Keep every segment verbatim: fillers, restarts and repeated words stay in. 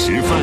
时分，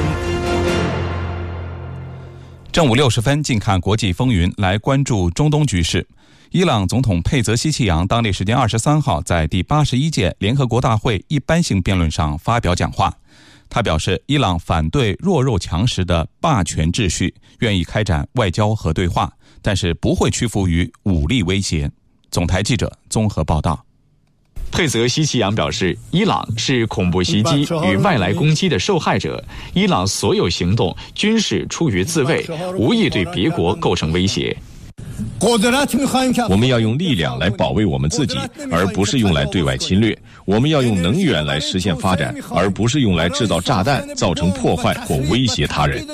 正午六十分，近看国际风云，来关注中东局势。伊朗总统佩泽西奇扬当地时间二十三号在第八十一届联合国大会一般性辩论上发表讲话。他表示，伊朗反对弱肉强食的霸权秩序，愿意开展外交和对话，但是不会屈服于武力威胁。总台记者综合报道。 佩泽西奇扬表示，伊朗是恐怖袭击与外来攻击的受害者，伊朗所有行动均是出于自卫，无意对别国构成威胁。 我们要用力量来保卫我们自己，而不是用来对外侵略。我们要用能源来实现发展，而不是用来制造炸弹，造成破坏或威胁他人。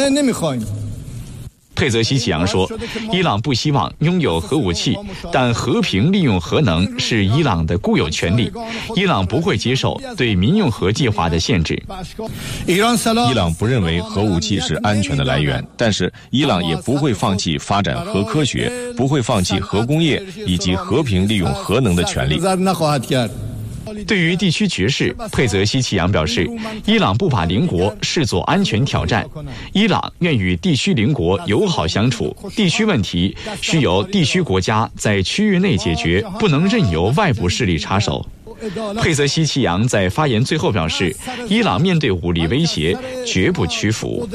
佩泽西奇扬说，伊朗不希望拥有核武器，但和平利用核能是伊朗的固有权利，伊朗不会接受对民用核计划的限制。 伊朗不认为核武器是安全的来源，但是伊朗也不会放弃发展核科学，不会放弃核工业以及和平利用核能的权利。 对于地区局势，佩泽西奇扬表示，伊朗不把邻国视作安全挑战，伊朗愿与地区邻国友好相处，地区问题需由地区国家在区域内解决，不能任由外部势力插手。佩泽西奇扬在发言最后表示，伊朗面对武力威胁绝不屈服。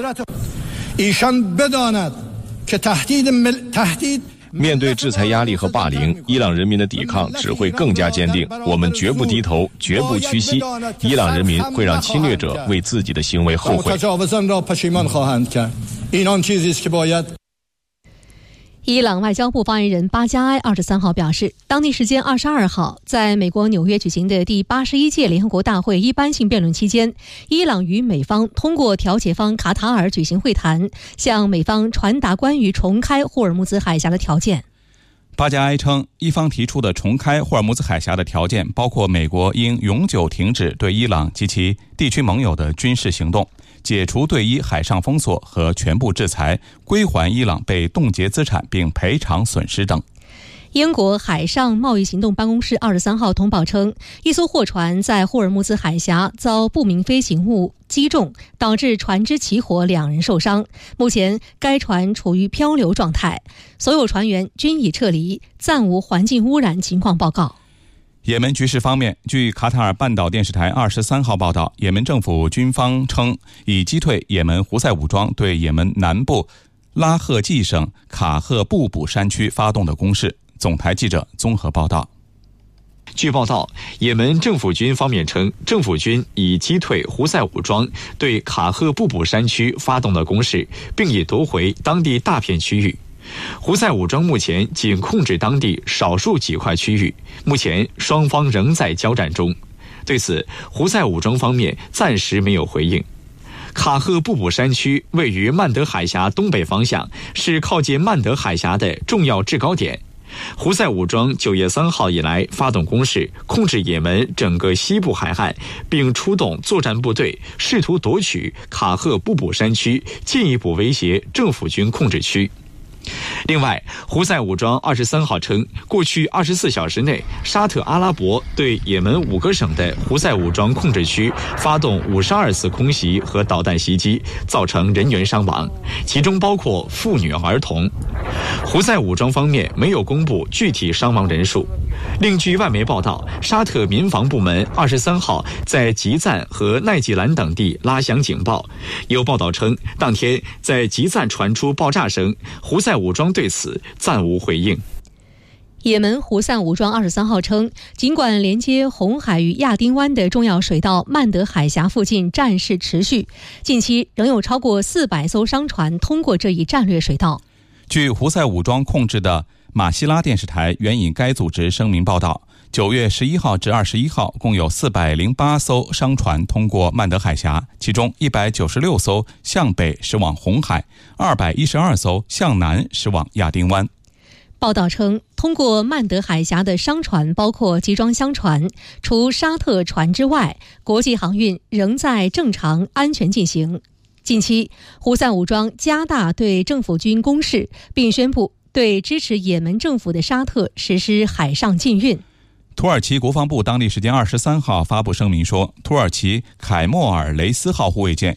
面对制裁压力和霸凌，伊朗人民的抵抗只会更加坚定，我们绝不低头，绝不屈膝。伊朗人民会让侵略者为自己的行为后悔。 伊朗外交部发言人巴加埃二十三号表示，当地时间二十二号，在美国纽约举行的第八十一届联合国大会一般性辩论期间，伊朗与美方通过调解方卡塔尔举行会谈，向美方传达关于重开霍尔木兹海峡的条件。 巴加埃称，伊方提出的重开霍尔木兹海峡的条件包括美国应永久停止对伊朗及其地区盟友的军事行动，解除对伊海上封锁和全部制裁，归还伊朗被冻结资产并赔偿损失等。 英国海上贸易行动办公室二十三号通报称，一艘货船在霍尔木兹海峡遭不明飞行物击中，导致船只起火，两人受伤。目前该船处于漂流状态，所有船员均已撤离，暂无环境污染情况报告。 也门局势方面，据卡塔尔半岛电视台二十三号报道，也门政府军方称已击退也门胡塞武装对也门南部拉赫季省卡赫布卜山区发动的攻势。总台记者综合报道。 据报道，也门政府军方面称，政府军已击退胡塞武装对卡赫布卜山区发动的攻势，并已夺回当地大片区域。胡塞武装目前仅控制当地少数几块区域，目前双方仍在交战中。对此，胡塞武装方面暂时没有回应。卡赫布卜山区位于曼德海峡东北方向，是靠近曼德海峡的重要制高点。胡塞武装九月三号以来发动攻势，控制也门整个西部海岸，并出动作战部队，试图夺取卡赫布卜山区，进一步威胁政府军控制区。另外，胡塞武装二十三号称，过去二十四小时内，沙特阿拉伯对也门五个省的胡塞武装控制区发动五十二次空袭和导弹袭击，造成人员伤亡，其中包括妇女儿童。胡塞武装方面没有公布具体伤亡人数。另据外媒报道，沙特民防部门二十三号在吉赞和奈吉兰等地拉响警报。有报道称，当天在吉赞传出爆炸声，胡塞武装对此暂无回应。 也门胡塞武装二十三号称，尽管连接红海与亚丁湾的重要水道曼德海峡附近战事持续，近期仍有超过四百艘商船通过这一战略水道。 据胡塞武装控制的马希拉电视台援引该组织声明报道，九月十一号至二十一号，共有四百零八艘商船通过曼德海峡，其中一百九十六艘向北驶往红海，二百一十二艘向南驶往亚丁湾。 报道称，通过曼德海峡的商船包括集装箱船，除沙特船之外，国际航运仍在正常安全进行。近期，胡塞武装加大对政府军攻势，并宣布对支持也门政府的沙特实施海上禁运。 土耳其国防部当地时间二十三号发布声明说，土耳其凯莫尔雷斯号护卫舰